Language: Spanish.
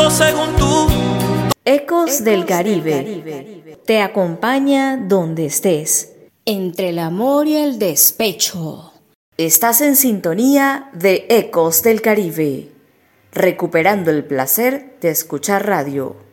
todo según tú. Ecos del Caribe te acompaña donde estés. Entre el amor y el despecho. Estás en sintonía de Ecos del Caribe, recuperando el placer de escuchar radio.